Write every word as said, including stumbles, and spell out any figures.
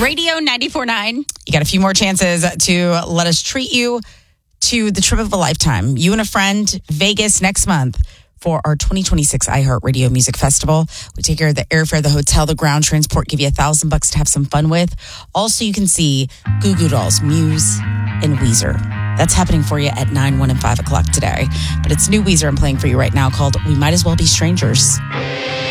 Radio ninety-four point nine. You got a few more chances to let us treat you to the trip of a lifetime. You and a friend, Vegas next month for our twenty twenty-six iHeartRadio Music Festival. We take care of the airfare, the hotel, the ground transport, give you a thousand bucks to have some fun with. Also, you can see Goo Goo Dolls, Muse, and Weezer. That's happening for you at nine, one, and five o'clock today. But it's new Weezer I'm playing for you right now called We Might As Well Be Strangers.